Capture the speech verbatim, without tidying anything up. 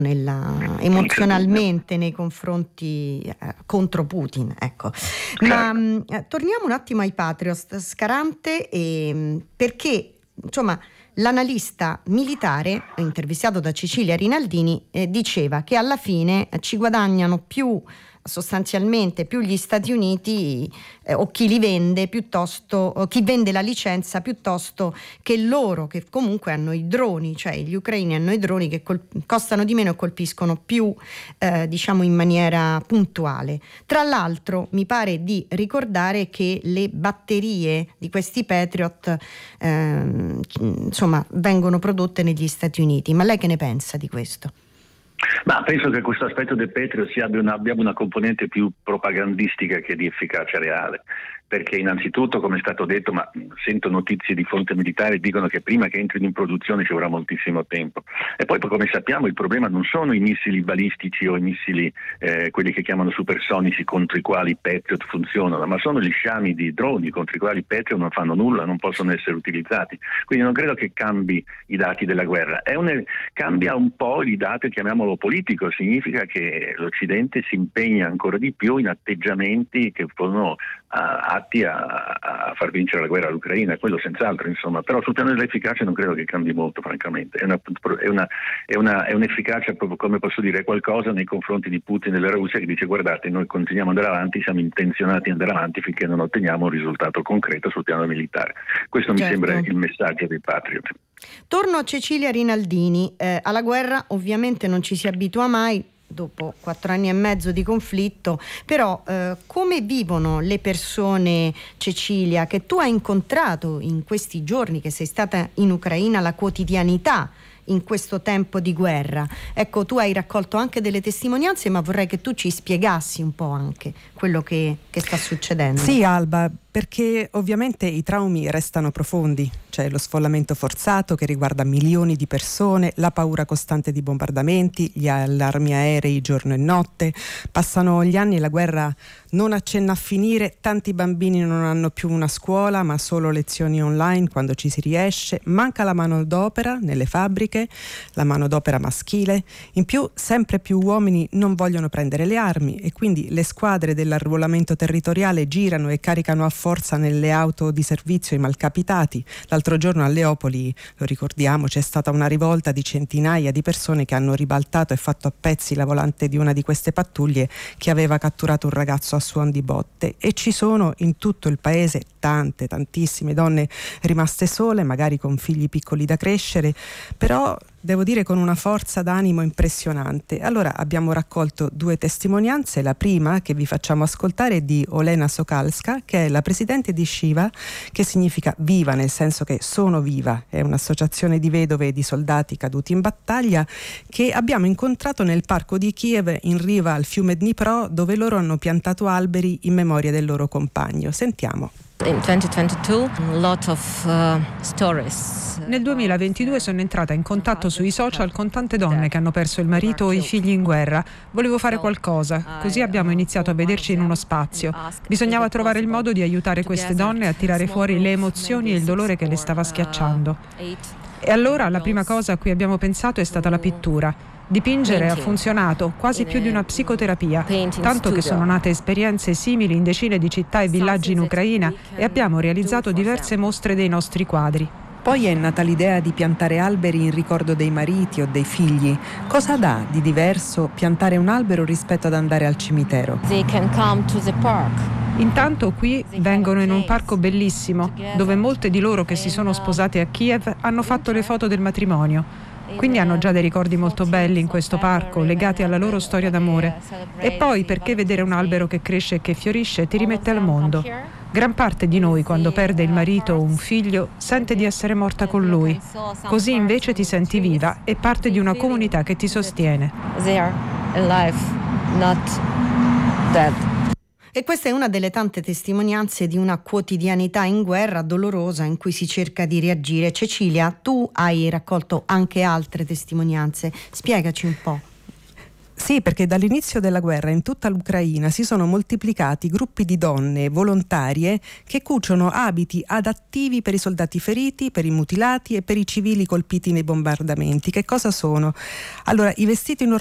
nella, emozionalmente nei confronti eh, contro Putin, ecco. Ma mh, torniamo un attimo ai Patriot, Scarante, e, perché insomma l'analista militare intervistato da Cecilia Rinaldini eh, diceva che alla fine ci guadagnano più sostanzialmente più gli Stati Uniti eh, o chi li vende piuttosto, o chi vende la licenza piuttosto che loro, che comunque hanno i droni, cioè gli ucraini hanno i droni che col- costano di meno e colpiscono più eh, diciamo in maniera puntuale. Tra l'altro mi pare di ricordare che le batterie di questi Patriot eh, insomma vengono prodotte negli Stati Uniti, ma lei che ne pensa di questo? Ma penso che questo aspetto del Patriot sia abbia una, abbia una componente più propagandistica che di efficacia reale, perché innanzitutto, come è stato detto, ma sento notizie di fonte militare, dicono che prima che entrino in produzione ci vorrà moltissimo tempo, e poi come sappiamo il problema non sono i missili balistici o i missili eh, quelli che chiamano supersonici contro i quali i Patriot funzionano, ma sono gli sciami di droni contro i quali i Patriot non fanno nulla, non possono essere utilizzati, quindi non credo che cambi i dati della guerra. È un, cambia un po' i dati, chiamiamolo politico, significa che l'Occidente si impegna ancora di più in atteggiamenti che sono a, atti a, a far vincere la guerra all'Ucraina, quello senz'altro, insomma, però sul piano dell'efficacia non credo che cambi molto, francamente. È, una, è, una, è, una, è un'efficacia, proprio come posso dire, qualcosa nei confronti di Putin e della Russia, che dice: guardate, noi continuiamo ad andare avanti, siamo intenzionati ad andare avanti finché non otteniamo un risultato concreto sul piano militare. Questo certo. Mi sembra il messaggio dei Patriot. Torno a Cecilia Rinaldini. Eh, alla guerra ovviamente non ci si abitua mai dopo quattro anni e mezzo di conflitto, però eh, come vivono le persone, Cecilia, che tu hai incontrato in questi giorni che sei stata in Ucraina, la quotidianità in questo tempo di guerra? Ecco, tu hai raccolto anche delle testimonianze, ma vorrei che tu ci spiegassi un po' anche quello che, che sta succedendo. Sì, Alba, perché ovviamente i traumi restano profondi, c'è lo sfollamento forzato che riguarda milioni di persone, la paura costante di bombardamenti, gli allarmi aerei giorno e notte, passano gli anni e la guerra non accenna a finire, tanti bambini non hanno più una scuola ma solo lezioni online quando ci si riesce, manca la manodopera nelle fabbriche, la manodopera maschile, in più sempre più uomini non vogliono prendere le armi e quindi le squadre dell'arruolamento territoriale girano e caricano a forza nelle auto di servizio i malcapitati. L'altro giorno a Leopoli, lo ricordiamo, c'è stata una rivolta di centinaia di persone che hanno ribaltato e fatto a pezzi la volante di una di queste pattuglie che aveva catturato un ragazzo a suon di botte, e ci sono in tutto il paese tante, tantissime donne rimaste sole, magari con figli piccoli da crescere, però devo dire con una forza d'animo impressionante. Allora abbiamo raccolto due testimonianze, la prima che vi facciamo ascoltare è di Olena Sokalska, che è la presidente di Shiva, che significa viva, nel senso che sono viva, è un'associazione di vedove e di soldati caduti in battaglia che abbiamo incontrato nel parco di Kiev in riva al fiume Dnipro, dove loro hanno piantato alberi in memoria del loro compagno. Sentiamo. In duemilaventidue, a lot of, uh, stories. Nel duemilaventidue sono entrata in contatto sui social con tante donne che hanno perso il marito o i figli in guerra. Volevo fare qualcosa, così abbiamo iniziato a vederci in uno spazio. Bisognava trovare il modo di aiutare queste donne a tirare fuori le emozioni e il dolore che le stava schiacciando. E allora la prima cosa a cui abbiamo pensato è stata la pittura. Dipingere ha funzionato, quasi più di una psicoterapia, tanto che sono nate esperienze simili in decine di città e villaggi in Ucraina e abbiamo realizzato diverse mostre dei nostri quadri. Poi è nata l'idea di piantare alberi in ricordo dei mariti o dei figli. Cosa dà di diverso piantare un albero rispetto ad andare al cimitero? They can come to the park. Intanto qui vengono in un parco bellissimo, dove molte di loro che si sono sposate a Kiev hanno fatto le foto del matrimonio. Quindi hanno già dei ricordi molto belli in questo parco, legati alla loro storia d'amore. E poi perché vedere un albero che cresce e che fiorisce ti rimette al mondo. Gran parte di noi, quando perde il marito o un figlio, sente di essere morta con lui. Così invece ti senti viva e parte di una comunità che ti sostiene. They are alive, not dead. E questa è una delle tante testimonianze di una quotidianità in guerra dolorosa in cui si cerca di reagire. Cecilia, tu hai raccolto anche altre testimonianze, spiegaci un po'. Sì, Sì, perché dall'inizio della guerra in tutta l'Ucraina si sono moltiplicati gruppi di donne volontarie che cuciono abiti adattivi per i soldati feriti, per i mutilati e per i civili colpiti nei bombardamenti. Che cosa sono? Allora, i vestiti